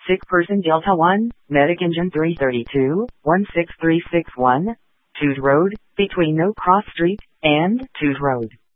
Sick person Delta 1, Medic Engine 332, 16361, Toote Road, between No Cross Street and Toote Road.